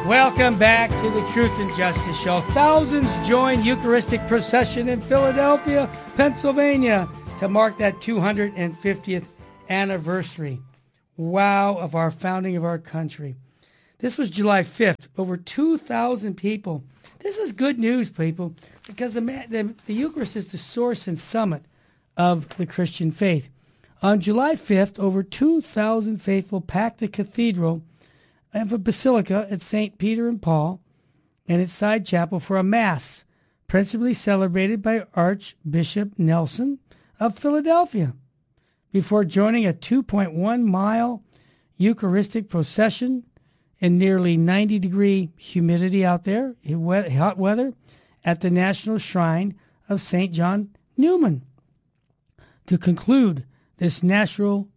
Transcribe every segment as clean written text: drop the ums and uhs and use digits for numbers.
Welcome back to the Truth and Justice Show. Thousands joined Eucharistic procession in Philadelphia, Pennsylvania to mark that 250th anniversary. Wow, of our founding of our country. This was July 5th. Over 2,000 people. This is good news, people, because the Eucharist is the source and summit of the Christian faith. On July 5th, over 2,000 faithful packed the cathedral of a basilica at St. Peter and Paul and its side chapel for a Mass, principally celebrated by Archbishop Nelson of Philadelphia, before joining a 2.1-mile Eucharistic procession in nearly 90-degree humidity out there, hot weather, at the National Shrine of St. John Neumann. To conclude this national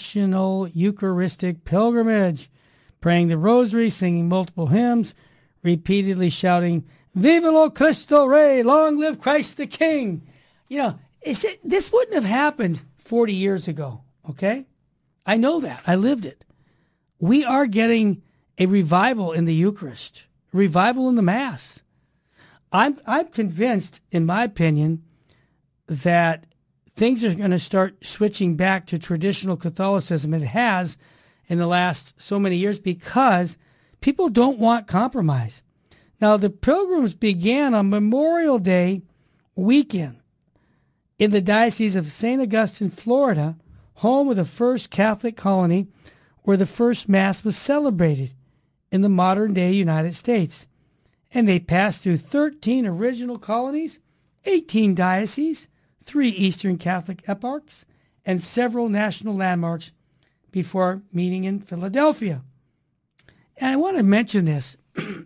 Eucharistic pilgrimage, praying the rosary, singing multiple hymns, repeatedly shouting, "Viva lo Cristo Rey, long live Christ the King." You know, this wouldn't have happened 40 years ago, okay? I know that. I lived it. We are getting a revival in the Eucharist, a revival in the Mass. I'm convinced, in my opinion, that things are going to start switching back to traditional Catholicism. It has in the last so many years because people don't want compromise. Now, the pilgrims began on Memorial Day weekend in the Diocese of St. Augustine, Florida, home of the first Catholic colony where the first Mass was celebrated in the modern-day United States. And they passed through 13 original colonies, 18 dioceses, 3 Eastern Catholic eparchs, and several national landmarks before meeting in Philadelphia. And I want to mention this.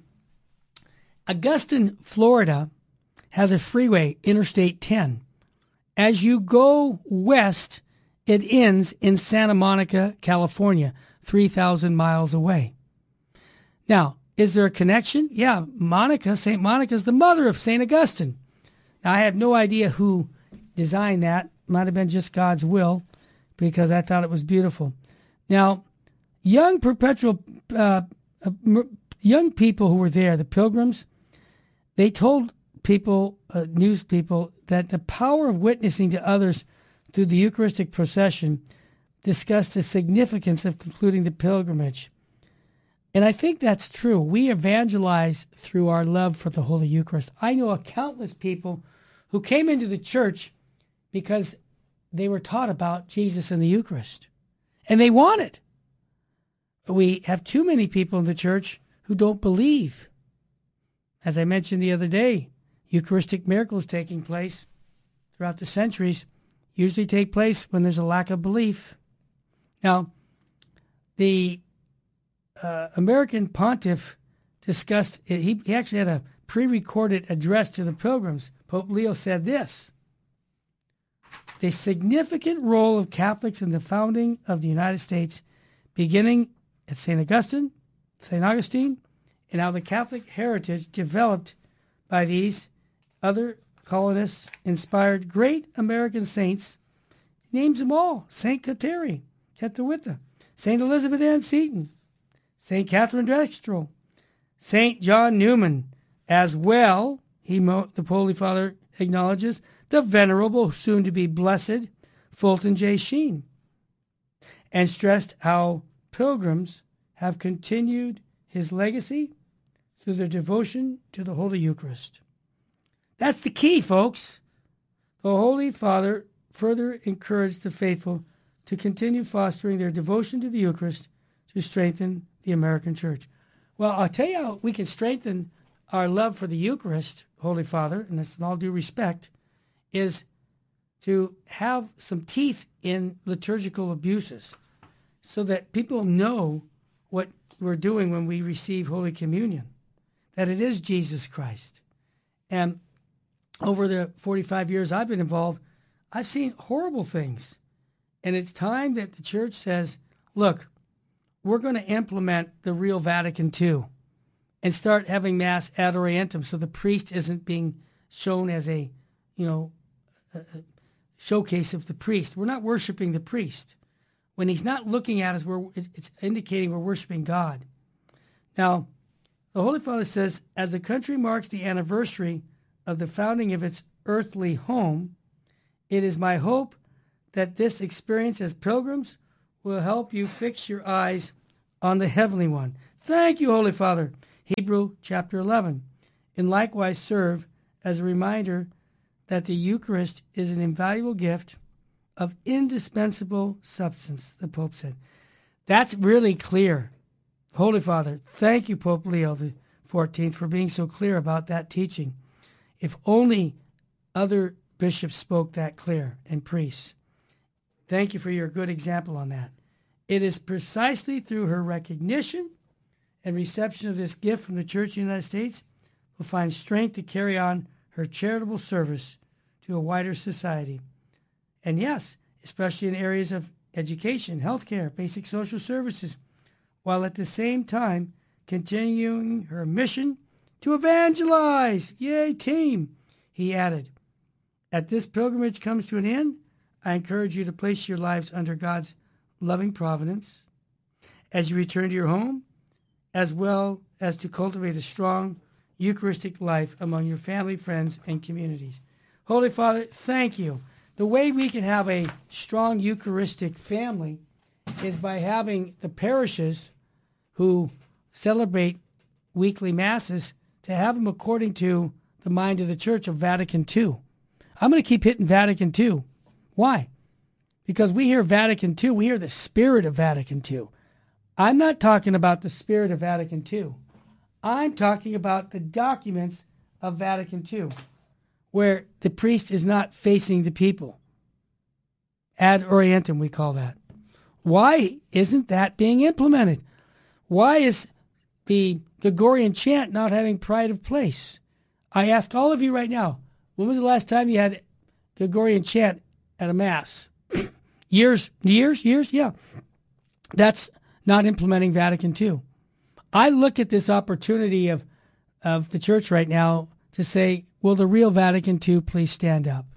Augustine, Florida, has a freeway, Interstate 10. As you go west, it ends in Santa Monica, California, 3,000 miles away. Now, is there a connection? Yeah, St. Monica is the mother of St. Augustine. Now, I have no idea who designed that. Might have been just God's will, because I thought it was beautiful. Now, young people who were there, the pilgrims, they told people, news people, that the power of witnessing to others through the Eucharistic procession discussed the significance of concluding the pilgrimage. And I think that's true. We evangelize through our love for the Holy Eucharist. I know countless people who came into the church because they were taught about Jesus and the Eucharist. And they want it. We have too many people in the church who don't believe. As I mentioned the other day, Eucharistic miracles taking place throughout the centuries usually take place when there's a lack of belief. Now, the American pontiff discussed, he actually had a pre-recorded address to the pilgrims. Pope Leo said this: "The significant role of Catholics in the founding of the United States, beginning at St. Augustine, and how the Catholic heritage developed by these other colonists inspired great American saints." Names them all: St. Kateri, Ketawitha, St. Elizabeth Ann Seton, St. Catherine Drexel, St. John Neumann, as well, the Holy Father acknowledges, the venerable, soon-to-be blessed, Fulton J. Sheen, and stressed how pilgrims have continued his legacy through their devotion to the Holy Eucharist. That's the key, folks. The Holy Father further encouraged the faithful to continue fostering their devotion to the Eucharist to strengthen the American Church. Well, I'll tell you how we can strengthen our love for the Eucharist, Holy Father, and that's in all due respect, is to have some teeth in liturgical abuses so that people know what we're doing when we receive Holy Communion, that it is Jesus Christ. And over the 45 years I've been involved, I've seen horrible things. And it's time that the church says, look, we're going to implement the real Vatican II and start having Mass ad orientem so the priest isn't being shown as a showcase of the priest. We're not worshiping the priest. When he's not looking at us, it's indicating we're worshiping God. Now, The Holy Father says, as the country marks the anniversary of the founding of its earthly home, it is my hope that this experience as pilgrims will help you fix your eyes on the heavenly one. Thank you, Holy Father. Hebrew chapter 11. And likewise serve as a reminder that the Eucharist is an invaluable gift of indispensable substance, the Pope said. That's really clear. Holy Father, thank you, Pope Leo XIV, for being so clear about that teaching. If only other bishops spoke that clear, and priests. Thank you for your good example on that. It is precisely through her recognition and reception of this gift from the Church of the United States will find strength to carry on her charitable service to a wider society. And yes, especially in areas of education, healthcare, basic social services, while at the same time continuing her mission to evangelize. Yay, team, he added. As this pilgrimage comes to an end, I encourage you to place your lives under God's loving providence as you return to your home, as well as to cultivate a strong Eucharistic life among your family, friends, and communities. Holy Father, thank you. The way we can have a strong Eucharistic family is by having the parishes who celebrate weekly masses to have them according to the mind of the Church of Vatican II. I'm going to keep hitting Vatican II. Why? Because we hear Vatican II, we hear the spirit of Vatican II. I'm not talking about the spirit of Vatican II. I'm talking about the documents of Vatican II, where the priest is not facing the people. Ad orientem, we call that. Why isn't that being implemented? Why is the Gregorian chant not having pride of place? I ask all of you right now, when was the last time you had Gregorian chant at a mass? Years? Yeah. That's not implementing Vatican II. I look at this opportunity of the church right now to say, will the real Vatican II please stand up?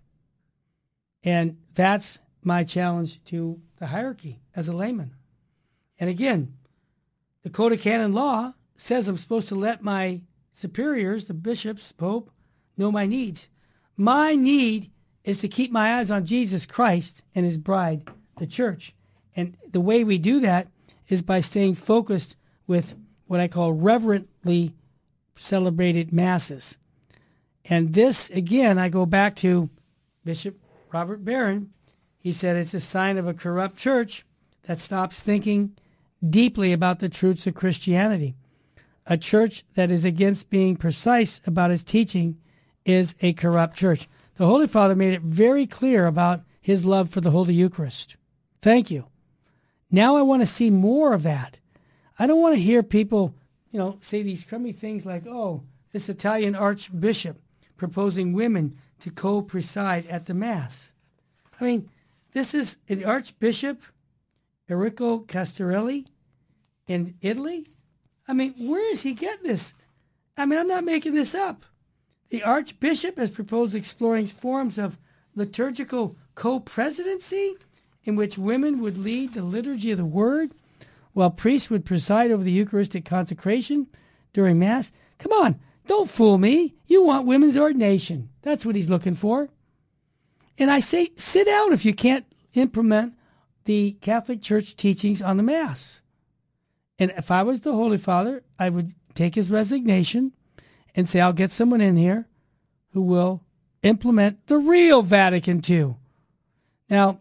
And that's my challenge to the hierarchy as a layman. And again, the Code of Canon Law says I'm supposed to let my superiors, the bishops, Pope, know my needs. My need is to keep my eyes on Jesus Christ and his bride, the church. And the way we do that is by staying focused with what I call reverently celebrated masses. And this, again, I go back to Bishop Robert Barron. He said it's a sign of a corrupt church that stops thinking deeply about the truths of Christianity. A church that is against being precise about its teaching is a corrupt church. The Holy Father made it very clear about his love for the Holy Eucharist. Thank you. Now I want to see more of that. I don't want to hear people, say these crummy things like, oh, this Italian archbishop proposing women to co-preside at the Mass. I mean, this is an Archbishop Enrico Castorelli in Italy. I mean, where is he getting this? I mean, I'm not making this up. The Archbishop has proposed exploring forms of liturgical co-presidency in which women would lead the liturgy of the Word while priests would preside over the Eucharistic consecration during Mass. Come on, don't fool me. You want women's ordination. That's what he's looking for. And I say, sit down if you can't implement the Catholic Church teachings on the Mass. And if I was the Holy Father, I would take his resignation and say, I'll get someone in here who will implement the real Vatican II. Now,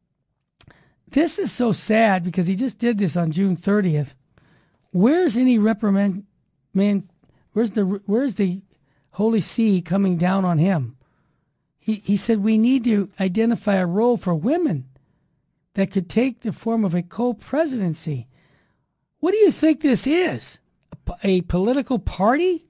this is so sad because he just did this on June 30th. Where's any reprimand? Man, where's the Holy See coming down on him? He said we need to identify a role for women that could take the form of a co-presidency. What do you think this is? A political party?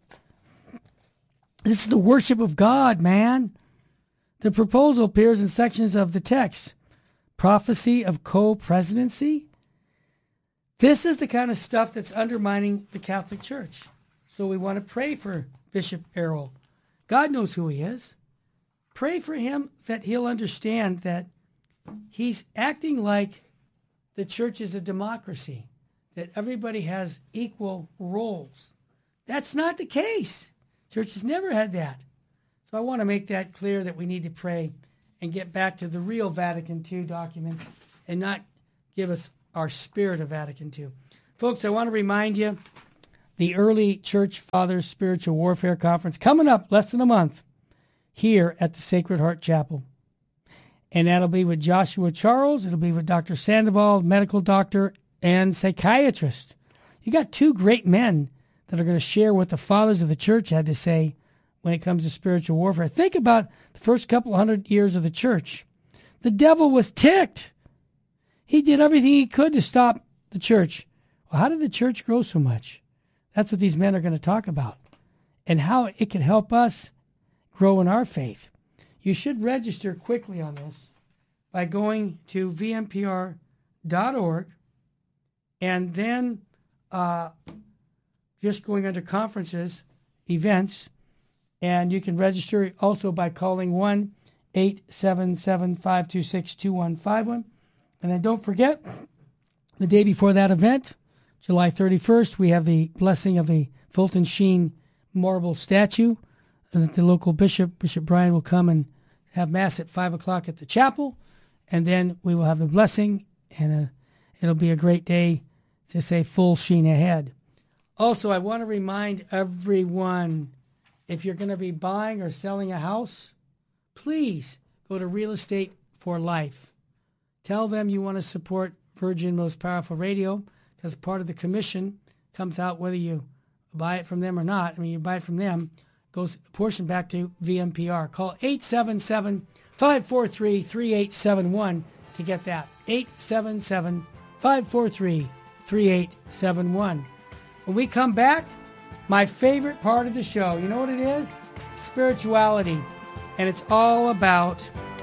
This is the worship of God, man. The proposal appears in sections of the text. Prophecy of co-presidency. This is the kind of stuff that's undermining the Catholic Church. So we want to pray for Bishop Errol. God knows who he is. Pray for him that he'll understand that he's acting like the church is a democracy, that everybody has equal roles. That's not the case. Church has never had that. So I want to make that clear that we need to pray and get back to the real Vatican II documents and not give us our spirit of Vatican II. Folks, I want to remind you, the Early Church Fathers Spiritual Warfare Conference coming up less than a month here at the Sacred Heart Chapel. And that'll be with Joshua Charles. It'll be with Dr. Sandoval, medical doctor and psychiatrist. You got two great men that are going to share what the fathers of the church had to say when it comes to spiritual warfare. Think about the first couple hundred years of the church. The devil was ticked. He did everything he could to stop the church. Well, how did the church grow so much? That's what these men are going to talk about and how it can help us grow in our faith. You should register quickly on this by going to vmpr.org and then just going under conferences, events, and you can register also by calling 1-877-526-2151. And then don't forget, the day before that event, July 31st, we have the blessing of the Fulton Sheen marble statue. And the local bishop, Bishop Brian, will come and have Mass at 5 o'clock at the chapel. And then we will have the blessing, and it'll be a great day to say full Sheen ahead. Also, I want to remind everyone, if you're going to be buying or selling a house, please go to Real Estate for Life. Tell them you want to support Virgin Most Powerful Radio, because part of the commission comes out whether you buy it from them or not. I mean, you buy it from them, goes a portion back to VMPR. Call 877-543-3871 to get that. 877-543-3871. When we come back, my favorite part of the show, you know what it is? Spirituality. And it's all about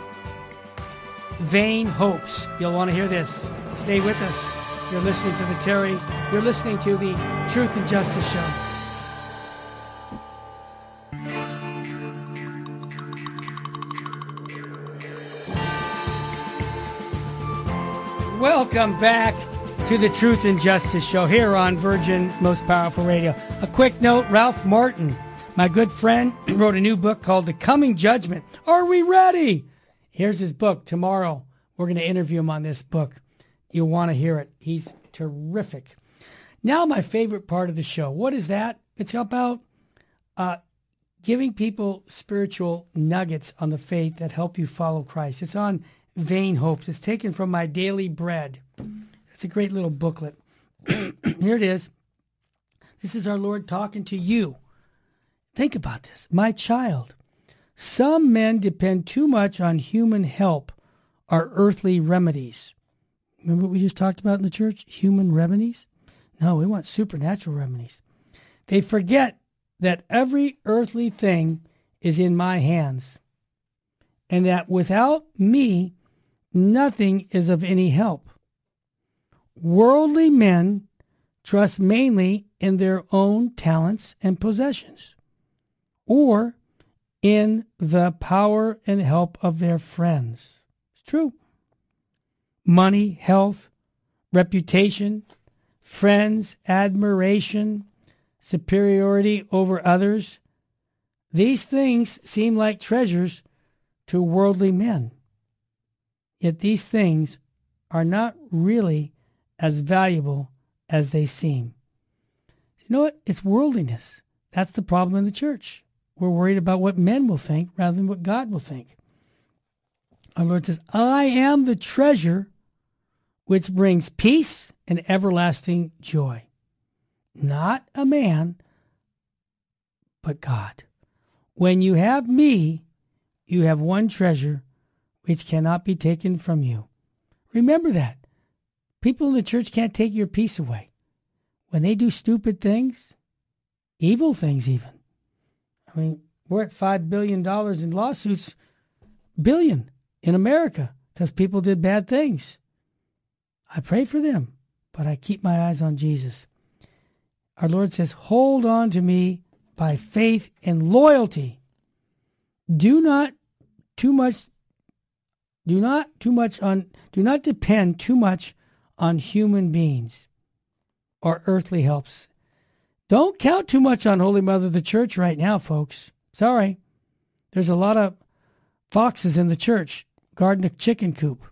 vain hopes. You'll want to hear this. Stay with us. You're listening to the Terry. You're listening to the Truth and Justice Show. Welcome back to the Truth and Justice Show here on Virgin Most Powerful Radio. A quick note, Ralph Martin, my good friend, wrote a new book called The Coming Judgment. Are we ready? Here's his book. Tomorrow, we're going to interview him on this book. You'll want to hear it. He's terrific. Now, my favorite part of the show. What is that? It's about giving people spiritual nuggets on the faith that help you follow Christ. It's on vain hopes. It's taken from My Daily Bread. It's a great little booklet. Here it is. This is our Lord talking to you. Think about this. My child, some men depend too much on human help or earthly remedies. Remember what we just talked about in the church? Human remedies? No, we want supernatural remedies. They forget that every earthly thing is in my hands, and that without me, nothing is of any help. Worldly men trust mainly in their own talents and possessions, or in the power and help of their friends. It's true. Money, health, reputation, friends, admiration, superiority over others. These things seem like treasures to worldly men. Yet these things are not really as valuable as they seem. You know what? It's worldliness. That's the problem in the church. We're worried about what men will think rather than what God will think. Our Lord says, I am the treasure which brings peace and everlasting joy. Not a man, but God. When you have me, you have one treasure which cannot be taken from you. Remember that. People in the church can't take your peace away. When they do stupid things, evil things even. I mean, we're at $5 billion in lawsuits, billion in America, because people did bad things. I pray for them, but I keep my eyes on Jesus. Our Lord says, hold on to me by faith and loyalty. Do not depend too much on human beings or earthly helps. Don't count too much on Holy Mother of the Church right now, folks. Sorry. There's a lot of foxes in the church guarding the chicken coop.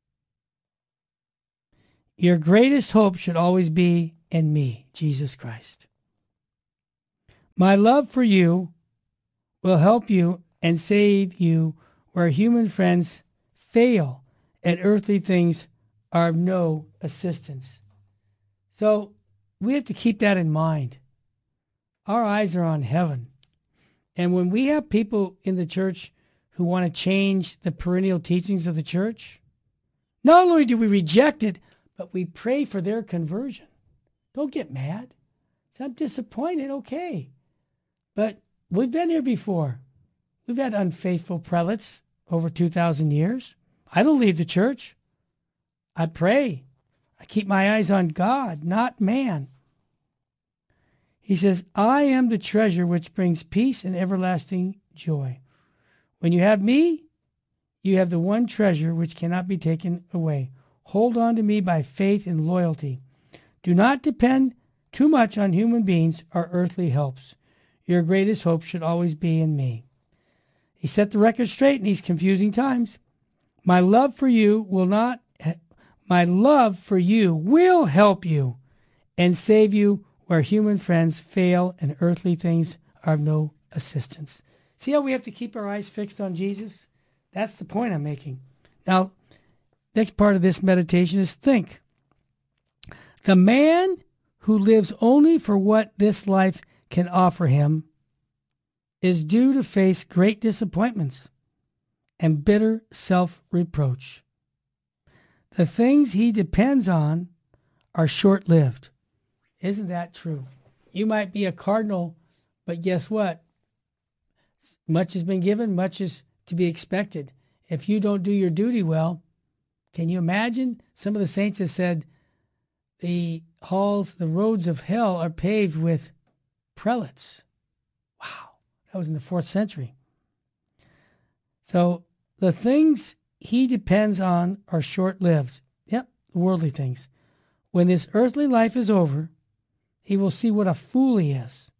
Your greatest hope should always be in me, Jesus Christ. My love for you will help you and save you where human friends fail and earthly things are of no assistance. So we have to keep that in mind. Our eyes are on heaven. And when we have people in the church who want to change the perennial teachings of the church, not only do we reject it, but we pray for their conversion. Don't get mad. Say, I'm disappointed, okay. But we've been here before. We've had unfaithful prelates over 2,000 years. I don't leave the church. I pray. I keep my eyes on God, not man. He says, I am the treasure which brings peace and everlasting joy. When you have me, you have the one treasure which cannot be taken away. Hold on to me by faith and loyalty. Do not depend too much on human beings or earthly helps. Your greatest hope should always be in me. He set the record straight in these confusing times. My love for you will help you and save you where human friends fail and earthly things are of no assistance. See how we have to keep our eyes fixed on Jesus? That's the point I'm making. Now, next part of this meditation is think. The man who lives only for what this life can offer him is due to face great disappointments and bitter self-reproach. The things he depends on are short-lived. Isn't that true? You might be a cardinal, but guess what? Much has been given, much is to be expected. If you don't do your duty well, can you imagine? Some of the saints have said the roads of hell are paved with prelates. Wow, that was in the 4th century. So the things he depends on are short-lived. Yep, worldly things. When this earthly life is over, he will see what a fool he is.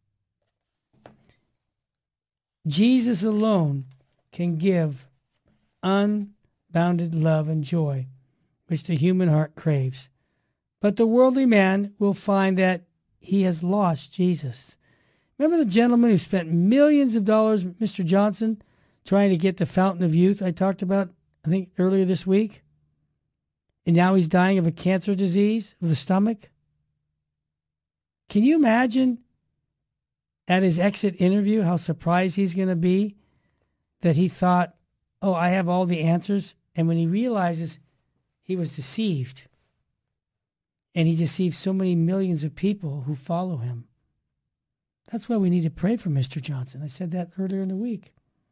Jesus alone can give unbounded love and joy, which the human heart craves. But the worldly man will find that he has lost Jesus. Remember the gentleman who spent millions of dollars, Mr. Johnson, trying to get the fountain of youth I talked about, I think, earlier this week? And now he's dying of a cancer disease of the stomach? Can you imagine at his exit interview how surprised he's going to be that he thought, oh, I have all the answers? And when he realizes he was deceived, and he deceived so many millions of people who follow him. That's why we need to pray for Mr. Johnson. I said that earlier in the week.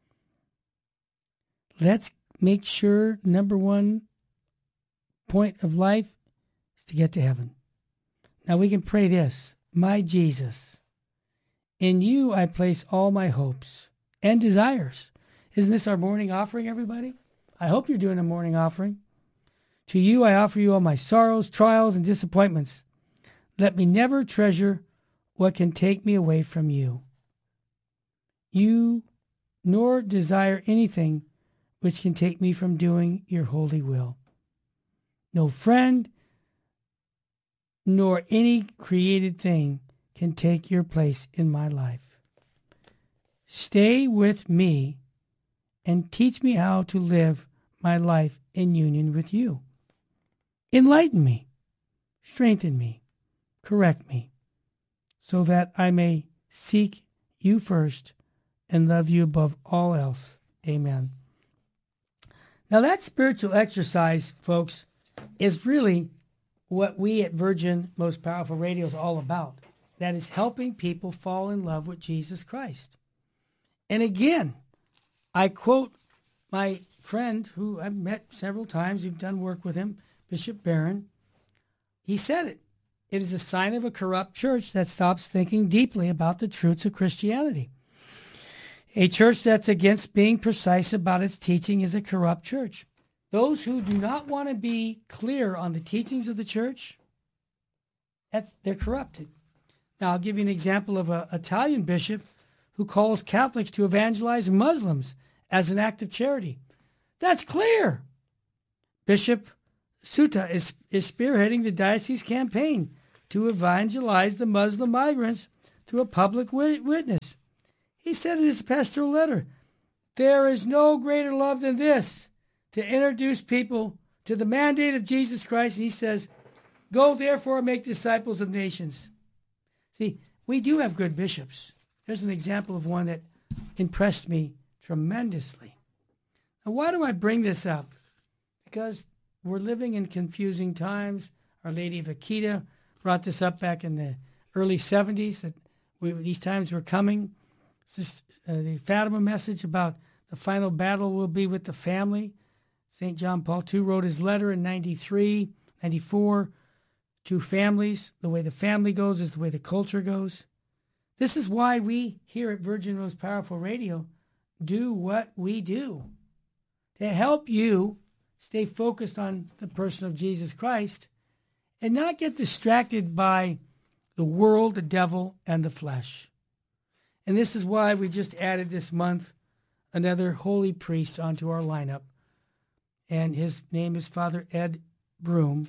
Let's make sure number one point of life is to get to heaven. Now we can pray this. My Jesus, in you I place all my hopes and desires. Isn't this our morning offering, everybody? I hope you're doing a morning offering. To you I offer you all my sorrows, trials, and disappointments. Let me never treasure what can take me away from you. You nor desire anything which can take me from doing your holy will. No friend nor any created thing can take your place in my life. Stay with me and teach me how to live my life in union with you. Enlighten me, strengthen me, correct me, so that I may seek you first and love you above all else. Amen. Now that spiritual exercise, folks, is really what we at Virgin Most Powerful Radio is all about. That is helping people fall in love with Jesus Christ. And again, I quote my friend who I've met several times, we've done work with him, Bishop Barron. He said it. It is a sign of a corrupt church that stops thinking deeply about the truths of Christianity. A church that's against being precise about its teaching is a corrupt church. Those who do not want to be clear on the teachings of the church, they're corrupted. Now, I'll give you an example of an Italian bishop who calls Catholics to evangelize Muslims as an act of charity. That's clear. Bishop Suta is spearheading the diocese campaign to evangelize the Muslim migrants through a public witness. He said in his pastoral letter, "There is no greater love than this, to introduce people to the mandate of Jesus Christ." And he says, "Go therefore and make disciples of nations." See, we do have good bishops. Here's an example of one that impressed me tremendously. Now, why do I bring this up? Because we're living in confusing times. Our Lady of Akita brought this up back in the early 70s, that these times were coming. The Fatima message about the final battle will be with the family. St. John Paul II wrote his letter in 93, 94, to families. The way the family goes is the way the culture goes. This is why we here at Virgin Rose Powerful Radio do what we do, to help you stay focused on the person of Jesus Christ and not get distracted by the world, the devil, and the flesh. And this is why we just added this month another holy priest onto our lineup. And his name is Father Ed Broom.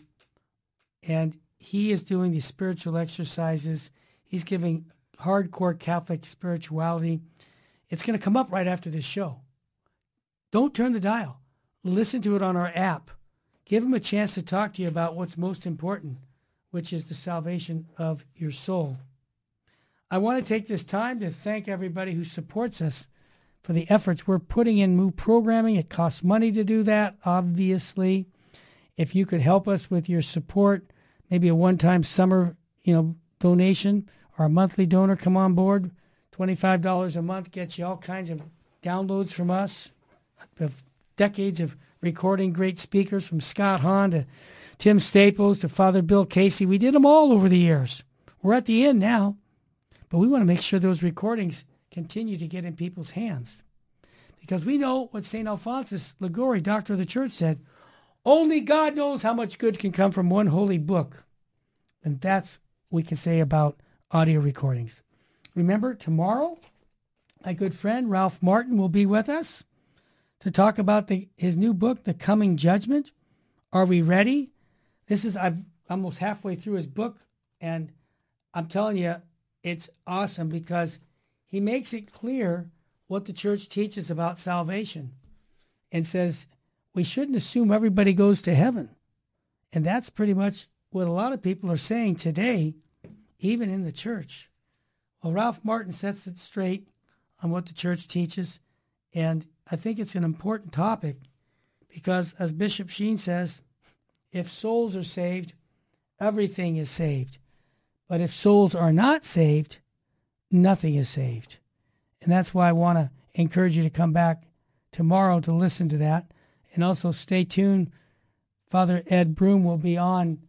And he is doing the spiritual exercises. He's giving hardcore Catholic spirituality. It's going to come up right after this show. Don't turn the dial. Listen to it on our app. Give him a chance to talk to you about what's most important, which is the salvation of your soul. I want to take this time to thank everybody who supports us for the efforts we're putting in new programming. It costs money to do that, obviously. If you could help us with your support, maybe a one-time summer, donation, or a monthly donor, come on board. $25 a month gets you all kinds of downloads from us, of decades of recording great speakers, from Scott Hahn to Tim Staples to Father Bill Casey. We did them all over the years. We're at the end now, but we want to make sure those recordings continue to get in people's hands, because we know what St. Alphonsus Liguori, Doctor of the Church, said: only God knows how much good can come from one holy book. And that's what we can say about audio recordings. Remember, tomorrow, my good friend Ralph Martin will be with us to talk about his new book, The Coming Judgment. Are we ready? I'm almost halfway through his book, and I'm telling you, it's awesome because he makes it clear what the church teaches about salvation and says we shouldn't assume everybody goes to heaven. And that's pretty much what a lot of people are saying today, even in the church. Well, Ralph Martin sets it straight on what the church teaches, and I think it's an important topic because, as Bishop Sheen says, if souls are saved, everything is saved. But if souls are not saved, nothing is saved. And that's why I want to encourage you to come back tomorrow to listen to that. And also stay tuned. Father Ed Broom will be on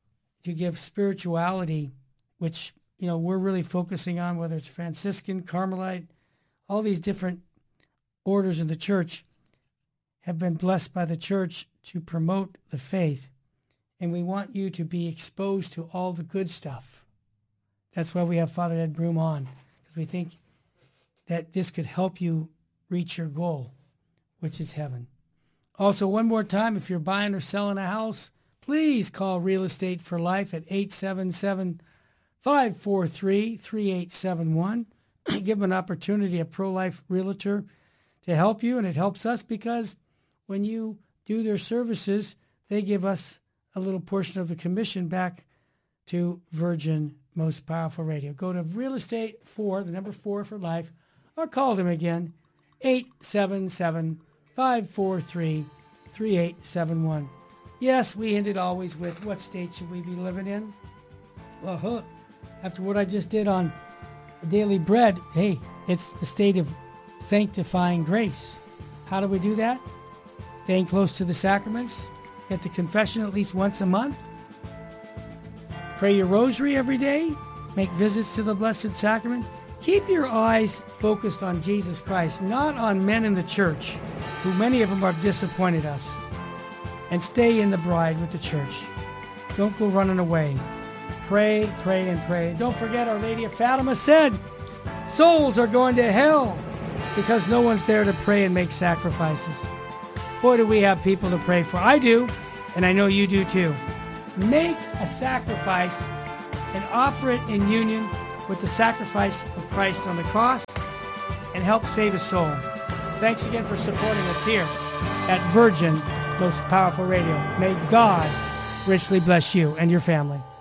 to give spirituality, which, we're really focusing on, whether it's Franciscan, Carmelite, all these different orders in the church have been blessed by the church to promote the faith. And we want you to be exposed to all the good stuff. That's why we have Father Ed Broom on, because we think that this could help you reach your goal, which is heaven. Also, one more time, if you're buying or selling a house, please call Real Estate for Life at 877-543-3871. Give them an opportunity, a pro-life realtor, to help you, and it helps us because when you do their services, they give us a little portion of the commission back to Virgin Most Powerful Radio. Go to Real Estate 4, the number 4 for life, or call them again, 877-543-3871. Yes, we ended always with, what state should we be living in? Well, after what I just did on Daily Bread, hey, it's the state of sanctifying grace. How do we do that? Staying close to the sacraments, get to confession at least once a month, pray your rosary every day, make visits to the Blessed Sacrament. Keep your eyes focused on Jesus Christ, not on men in the church, who many of them have disappointed us. And stay in the bride with the church. Don't go running away. Pray, pray, and pray. Don't forget, Our Lady of Fatima said, souls are going to hell because no one's there to pray and make sacrifices. Boy, do we have people to pray for. I do, and I know you do too. Make a sacrifice and offer it in union with the sacrifice of Christ on the cross and help save a soul. Thanks again for supporting us here at Virgin Most Powerful Radio. May God richly bless you and your family.